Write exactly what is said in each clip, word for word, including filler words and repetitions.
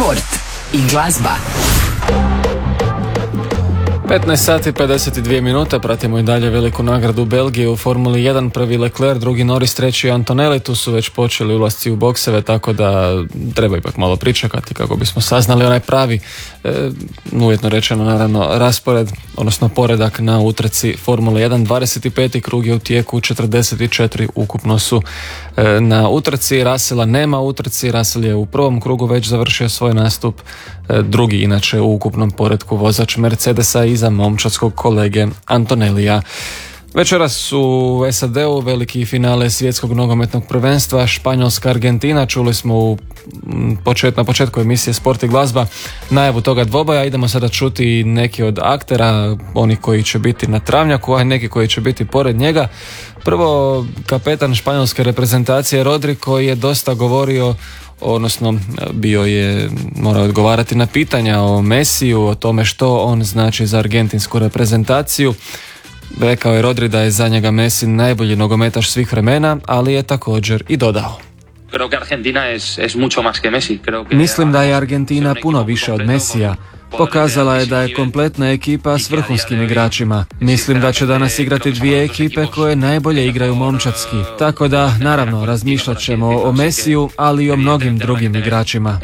sport i glazba. petnaest sati pedeset dvije minute, pratimo i dalje veliku nagradu Belgije u Formuli jedan, prvi Leclerc, drugi Norris, treći Antonelli, tu su već počeli ulasci u bokseve, tako da treba ipak malo pričekati kako bismo saznali onaj pravi, e, uvjetno rečeno naravno, raspored, odnosno poredak na utrci Formule jedan. dvadeset peti krug je u tijeku, četrdeset četiri ukupno su e, na utrci. Russella nema u utrci, Russell je u prvom krugu već završio svoj nastup, e, drugi inače u ukupnom poretku vozač Mercedesa iza momčadskog kolege Antonellija. Večeras u S A D-u veliki finale svjetskog nogometnog prvenstva, Španjolska-Argentina. Čuli smo u počet, na početku emisije Sport i glazba najavu toga dvoboja. Idemo sada čuti neki od aktera, oni koji će biti na travnjaku, a neki koji će biti pored njega. Prvo, kapetan španjolske reprezentacije Rodri, koji je dosta govorio, odnosno bio je, morao odgovarati na pitanja o Mesiju, o tome što on znači za argentinsku reprezentaciju. Rekao je Rodri da je za njega Messi najbolji nogometaš svih vremena, ali je također i dodao: Mislim da je Argentina puno više od Messija. Pokazala je da je kompletna ekipa s vrhunskim igračima. Mislim da će danas igrati dvije ekipe koje najbolje igraju momčadski. Tako da, naravno, razmišljat ćemo o Messiju, ali i o mnogim drugim igračima.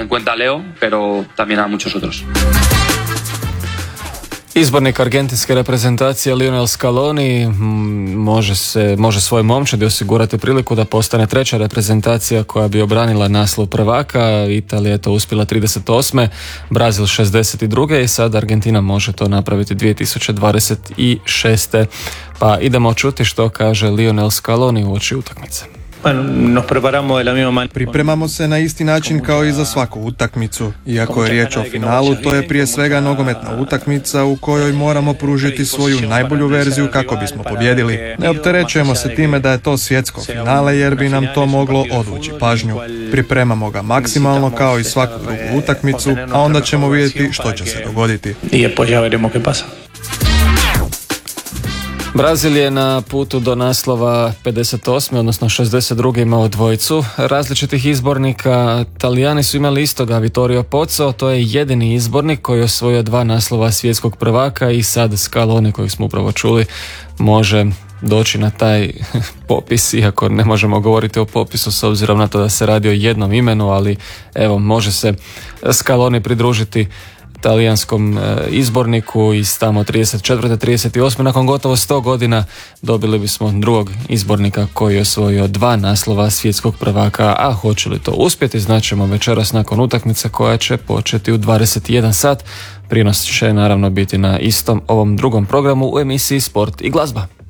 Izbornik argentinske reprezentacije Lionel Scaloni može, se, može svoj momčadi osigurati priliku da postane treća reprezentacija koja bi obranila naslov prvaka. Italija je to uspjela trideset osme, Brazil šezdeset druge i sad Argentina može to napraviti dvije tisuće dvadeset šeste. Pa idemo čuti što kaže Lionel Scaloni uoči utakmice. Pripremamo se na isti način kao i za svaku utakmicu. Iako je riječ o finalu, to je prije svega nogometna utakmica u kojoj moramo pružiti svoju najbolju verziju kako bismo pobjedili. Ne opterećujemo se time da je to svjetsko finale jer bi nam to moglo odvući pažnju. Pripremamo ga maksimalno kao i svaku drugu utakmicu, a onda ćemo vidjeti što će se dogoditi. Brazil je na putu do naslova pedeset osme, odnosno šezdeset druge imao dvojicu različitih izbornika. Talijani su imali istoga, Vittorio Pozzo, to je jedini izbornik koji je osvojio dva naslova svjetskog prvaka i sad Scaloni, kojeg smo upravo čuli, može doći na taj popis, iako ne možemo govoriti o popisu s obzirom na to da se radi o jednom imenu, ali evo, može se Scaloni pridružiti talijanskom izborniku iz tamo trideset četvrte trideset osme Nakon gotovo sto godina dobili bismo drugog izbornika koji je osvojio dva naslova svjetskog prvaka, a hoće li to uspjeti znaćemo večeras nakon utakmice koja će početi u dvadeset jedan sat. Prijenos će naravno biti na istom ovom drugom programu u emisiji Sport i glazba.